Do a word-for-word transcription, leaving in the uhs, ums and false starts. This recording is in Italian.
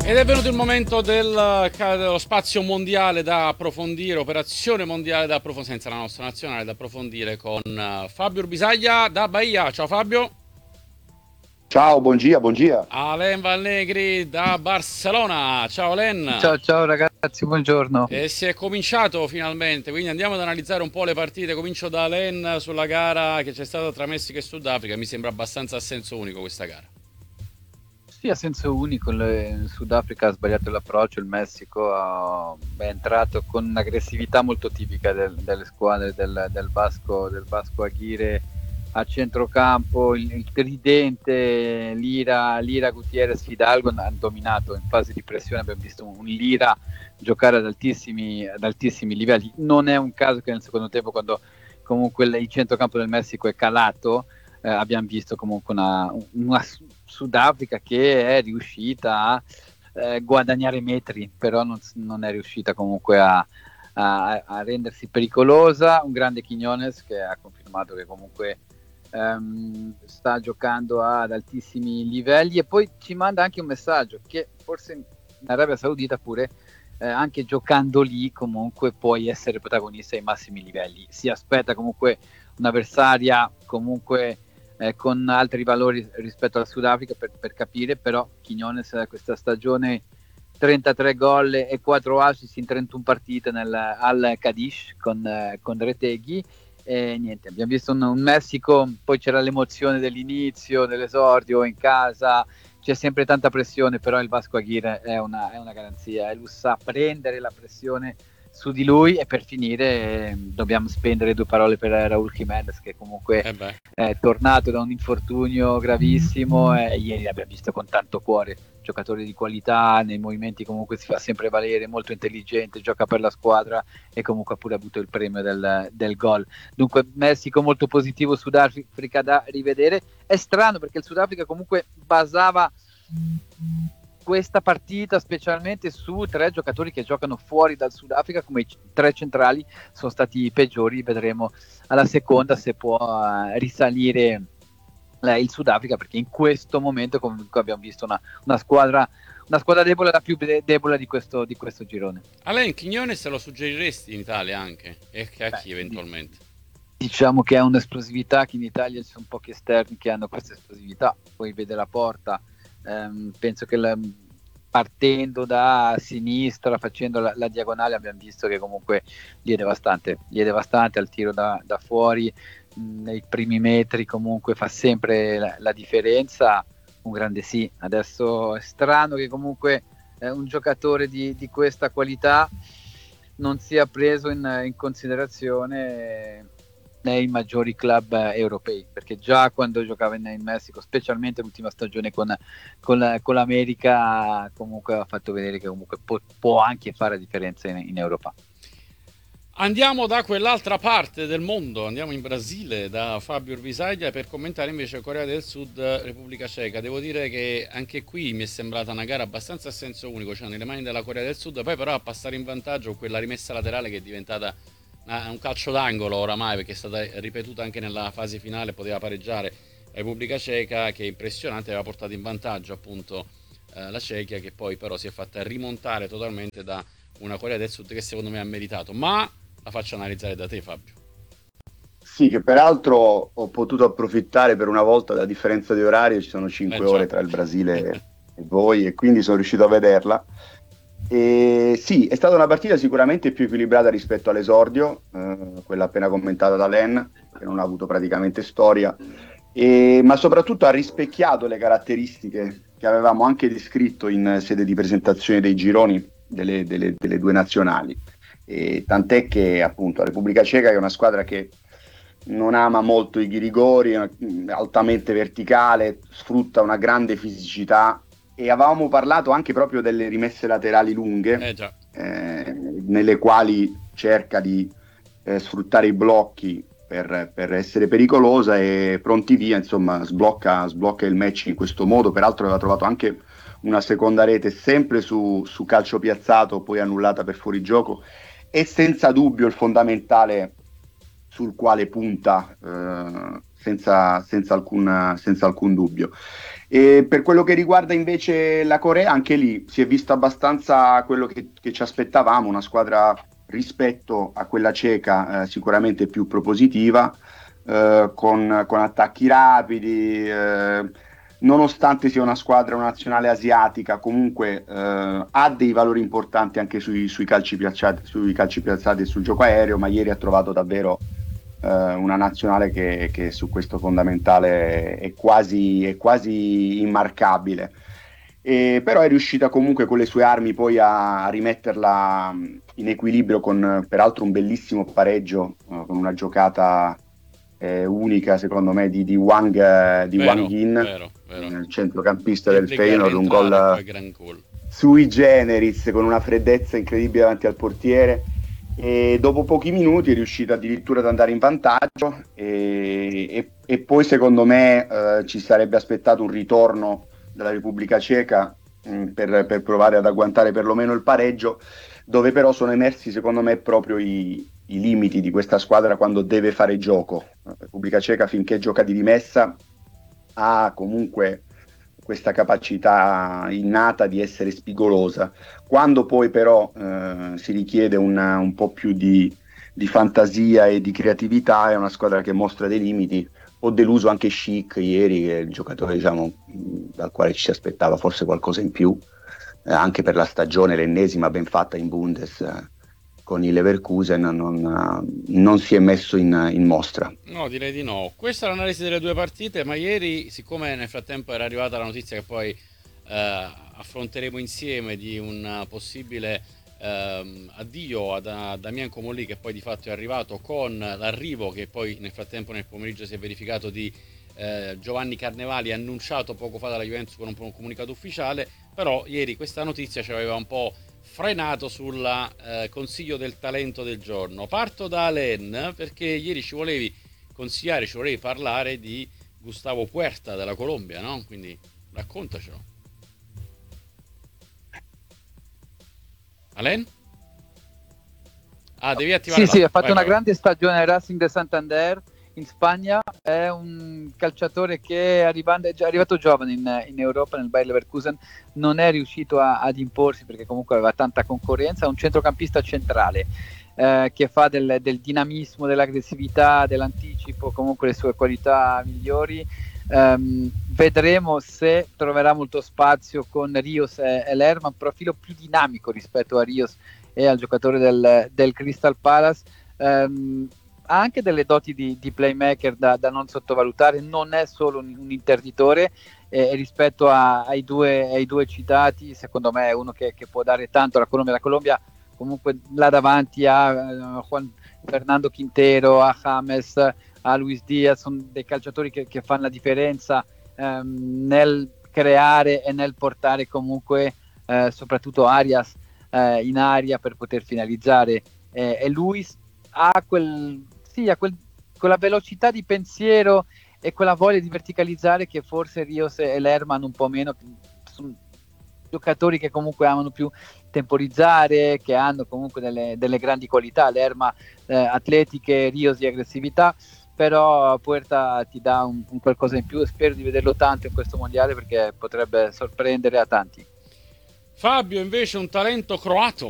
Ed è venuto il momento del, dello spazio mondiale da approfondire, operazione mondiale da approfondire, senza la nostra nazionale, da approfondire con Fabio Urbisaglia da Bahia. Ciao Fabio. Ciao, buongiorno, buongiorno. Alain Valnegri da Barcellona. Ciao Alain. Ciao ciao ragazzi, buongiorno. E si è cominciato finalmente, quindi andiamo ad analizzare un po' le partite. Comincio da Alain sulla gara che c'è stata tra Messico e Sudafrica. Mi sembra abbastanza a senso unico questa gara. Sì, a senso unico, il Sudafrica ha sbagliato l'approccio, il Messico ha, è entrato con un'aggressività molto tipica del, delle squadre del, del Vasco, del Vasco Aguirre a centrocampo, il, il tridente Lira, Lira, Gutierrez, Fidalgo hanno dominato in fase di pressione. Abbiamo visto un, un Lira giocare ad altissimi, ad altissimi livelli. Non è un caso che nel secondo tempo, quando comunque il centrocampo del Messico è calato, eh, abbiamo visto comunque una, una Sudafrica che è riuscita a eh, guadagnare metri, però non, non è riuscita comunque a, a, a rendersi pericolosa. Un grande Quiñones che ha confermato che comunque um, sta giocando ad altissimi livelli, e poi ci manda anche un messaggio che forse in Arabia Saudita pure eh, anche giocando lì comunque puoi essere protagonista ai massimi livelli. Si aspetta comunque un'avversaria comunque Eh, con altri valori rispetto al Sudafrica per, per capire, però Quiñones questa stagione trentatré gol e quattro assist in trentuno partite nel, al Cadiz con, eh, con Retegui, e niente, abbiamo visto un, un Messico, poi c'era l'emozione dell'inizio, dell'esordio in casa, c'è sempre tanta pressione, però il Vasco Aguirre è una, è una garanzia, e lui sa prendere la pressione su di lui. E per finire eh, dobbiamo spendere due parole per Raúl Jiménez, che comunque eh è tornato da un infortunio gravissimo, e ieri l'abbiamo visto con tanto cuore, giocatore di qualità, nei movimenti comunque si fa sempre valere, molto intelligente, gioca per la squadra, e comunque ha pure avuto il premio del, del gol. Dunque Messico molto positivo, Sudafrica da rivedere. È strano perché il Sudafrica comunque basava questa partita specialmente su tre giocatori che giocano fuori dal Sudafrica, come i tre centrali sono stati i peggiori. Vedremo alla seconda se può uh, risalire uh, il Sudafrica, perché in questo momento comunque abbiamo visto una, una squadra una squadra debole, la più de- debole di questo, di questo girone. Alain, Quiñones lo suggeriresti in Italia anche? E a chi Beh, eventualmente? Diciamo che ha un'esplosività che in Italia ci sono pochi esterni che hanno questa esplosività. Poi vede la porta. Um, penso che la, partendo da sinistra, facendo la, la diagonale, abbiamo visto che comunque gli è devastante, gli è devastante al tiro da, da fuori, mh, nei primi metri comunque fa sempre la, la differenza. Un grande sì. Adesso è strano che comunque eh, un giocatore di, di questa qualità non sia preso in, in considerazione nei maggiori club europei, perché già quando giocava in, in Messico, specialmente l'ultima stagione con, con, con l'America, comunque ha fatto vedere che comunque può, può anche fare la differenza in, in Europa. Andiamo da quell'altra parte del mondo, andiamo in Brasile da Fabio Urbisaglia per commentare invece Corea del Sud, Repubblica Ceca. Devo dire che anche qui mi è sembrata una gara abbastanza a senso unico, cioè nelle mani della Corea del Sud, poi però a passare in vantaggio quella rimessa laterale che è diventata un calcio d'angolo oramai, perché è stata ripetuta anche nella fase finale, poteva pareggiare la Repubblica Ceca, che è impressionante, aveva portato in vantaggio appunto eh, la Cechia, che poi però si è fatta rimontare totalmente da una Corea del Sud che secondo me ha meritato. Ma la faccio analizzare da te, Fabio. Sì, che peraltro ho potuto approfittare per una volta della differenza di orario, ci sono cinque eh, ore tra il Brasile e voi, e quindi sono riuscito a vederla. E sì, è stata una partita sicuramente più equilibrata rispetto all'esordio, eh, quella appena commentata da Len, che non ha avuto praticamente storia, e, ma soprattutto ha rispecchiato le caratteristiche che avevamo anche descritto in sede di presentazione dei gironi delle, delle, delle due nazionali. E tant'è che appunto la Repubblica Ceca, che è una squadra che non ama molto i rigori, è altamente verticale, sfrutta una grande fisicità, e avevamo parlato anche proprio delle rimesse laterali lunghe, eh già. Eh, nelle quali cerca di eh, sfruttare i blocchi per, per essere pericolosa, e pronti via, insomma sblocca, sblocca il match in questo modo. Peraltro aveva trovato anche una seconda rete sempre su, su calcio piazzato, poi annullata per fuorigioco, e senza dubbio il fondamentale sul quale punta eh, senza, senza, alcun, senza alcun dubbio. E per quello che riguarda invece la Corea, anche lì si è visto abbastanza quello che, che ci aspettavamo, una squadra rispetto a quella ceca eh, sicuramente più propositiva, eh, con, con attacchi rapidi, eh, nonostante sia una squadra, una nazionale asiatica, comunque eh, ha dei valori importanti anche sui, sui calci piazzati, sui calci piazzati e sul gioco aereo, ma ieri ha trovato davvero eh, una nazionale che, che su questo fondamentale è quasi, è quasi immarcabile. E, però è riuscita comunque con le sue armi poi a, a rimetterla in equilibrio con peraltro un bellissimo pareggio, eh, con una giocata eh, unica secondo me di, di Wang, eh, di Vero, Wang Yin, vero, vero. il centrocampista Che del Feyenoord, un gol gran gol. sui generis con una freddezza incredibile davanti al portiere. E dopo pochi minuti è riuscito addirittura ad andare in vantaggio e, e, e poi secondo me eh, ci sarebbe aspettato un ritorno della Repubblica Ceca mh, per, per provare ad agguantare perlomeno il pareggio, dove però sono emersi secondo me proprio i, i limiti di questa squadra quando deve fare gioco. La Repubblica Ceca finché gioca di rimessa ha comunque questa capacità innata di essere spigolosa. Quando poi però eh, si richiede una, un po' più di, di fantasia e di creatività, è una squadra che mostra dei limiti. Ho deluso anche Schick ieri, che è il giocatore diciamo, dal quale ci si aspettava forse qualcosa in più, eh, anche per la stagione, l'ennesima ben fatta in Bundes eh, con il Leverkusen, non, non si è messo in, in mostra. No, direi di no. Questa è l'analisi delle due partite, ma ieri, siccome nel frattempo era arrivata la notizia che poi eh, affronteremo insieme di un possibile eh, addio a, a Damien Comolli, che poi di fatto è arrivato, con l'arrivo che poi nel frattempo nel pomeriggio si è verificato di eh, Giovanni Carnevali, annunciato poco fa dalla Juventus con un, un comunicato ufficiale, però ieri questa notizia ci aveva un po' frenato sul eh, consiglio del talento del giorno. Parto da Alain, perché ieri ci volevi consigliare, ci volevi parlare di Gustavo Puerta della Colombia, no? Quindi raccontacelo. Alain? Ah, devi attivare. Sì, sì, ha fatto vai, una vai. grande stagione al Racing de Santander in Spagna. È un calciatore che è, arrivando, è già arrivato giovane in, in Europa, nel Bayer Leverkusen, non è riuscito a, ad imporsi perché comunque aveva tanta concorrenza. È un centrocampista centrale eh, che fa del, del dinamismo, dell'aggressività, dell'anticipo, comunque le sue qualità migliori. Um, vedremo se troverà molto spazio con Rios e, e Lerma, un profilo più dinamico rispetto a Rios e al giocatore del, del Crystal Palace. Um, ha anche delle doti di, di playmaker da, da non sottovalutare, non è solo un, un interditore, e rispetto a, ai, due, ai due citati secondo me è uno che, che può dare tanto alla Colombia. La Colombia comunque là davanti a uh, Juan Fernando Quintero, a James, a Luis Diaz, sono dei calciatori che, che fanno la differenza um, nel creare e nel portare comunque uh, soprattutto Arias uh, in aria per poter finalizzare, eh, e Luis ha quel sì, ha quel, quella velocità di pensiero e quella voglia di verticalizzare che forse Rios e Lerma hanno un po' meno. Sono giocatori che comunque amano più temporizzare, che hanno comunque delle, delle grandi qualità, Lerma eh, atletiche, Rios di aggressività, però Puerta ti dà un, un qualcosa in più e spero di vederlo tanto in questo mondiale perché potrebbe sorprendere a tanti. Fabio invece un talento croato.